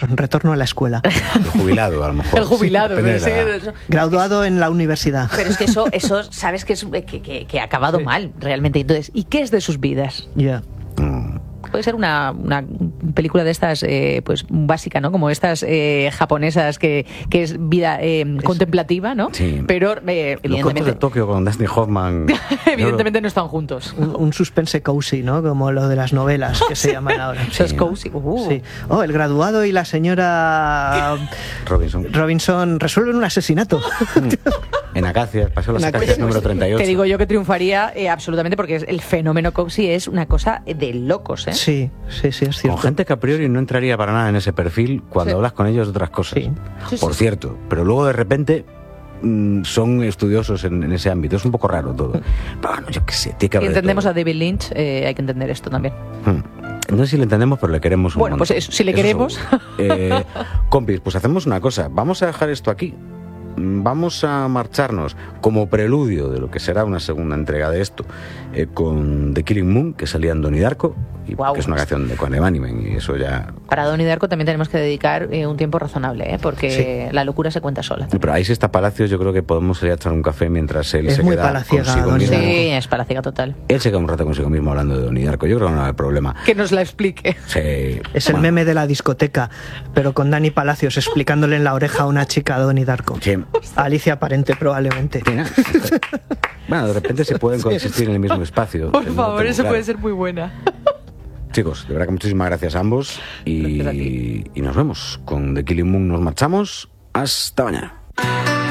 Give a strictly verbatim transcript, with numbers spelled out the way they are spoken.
retorno a la escuela. El jubilado, a lo mejor. El jubilado, Sí, pero sí, sí, Graduado en la universidad. pero es que eso, eso sabes que, es, que, que, que ha acabado Sí. mal, realmente. Entonces, ¿y qué es de sus vidas? Ya. Mm. Puede ser una, una película de estas, eh, pues básica, ¿no? Como estas eh, japonesas que, que es vida eh, contemplativa, ¿no? Sí. Pero, eh, Los cortos evidentemente, de Tokio con Dustin Hoffman. evidentemente no están juntos. Un, un suspense cozy, ¿no? Como lo de las novelas que se llaman ahora. Eso es cozy. Uh. Sí. Oh, el graduado y la señora Robinson. Robinson resuelven un asesinato. En Acacias, pasó las En Acacias Acacias. número treinta y ocho. Te digo yo que triunfaría eh, absolutamente porque es- el fenómeno cozy es una cosa de locos, ¿eh? Sí, sí, sí, es Con cierto. gente que a priori no entraría para nada en ese perfil cuando Sí. hablas con ellos de otras cosas. Sí. Sí, Por sí. cierto, pero luego de repente mm, son estudiosos en, en ese ámbito. Es un poco raro todo. Pero bueno, yo qué sé, tiene que Si haber de entendemos todo. a David Lynch, eh, hay que entender esto también. Hmm. No sé si le entendemos, pero le queremos un Bueno, pues montón. eso, si le Eso queremos. seguro. Eh, compis, pues hacemos una cosa. Vamos a dejar esto aquí. Mm, Vamos a marcharnos como preludio de lo que será una segunda entrega de esto eh, con The Killing Moon, que salía en Donnie Darko, y Guau. que es una canción de Coen Evaniment, y eso ya... Para Donnie Darko también tenemos que dedicar eh, un tiempo razonable, ¿eh? Porque la locura se cuenta sola. Pero ahí sí está Palacios, yo creo que podemos ir a echar un café mientras él Es se muy queda palaciega, consigo Donnie mismo. Darko. Sí, es palaciega total. Él se queda un rato consigo mismo hablando de Donnie Darko. Yo creo que no va a haber problema. Que nos la explique. Sí. Es el Bueno, meme de la discoteca, pero con Dani Palacios explicándole en la oreja a una chica a Donnie Darko. Sí. Alicia Parente, probablemente. Mira. Bueno, de repente se pueden coexistir en el mismo espacio. Por No lo favor, tengo eso claro. puede ser muy buena. Chicos, de verdad que muchísimas gracias a ambos Gracias a y, ti. y nos vemos. Con The Killing Moon nos marchamos. Hasta mañana.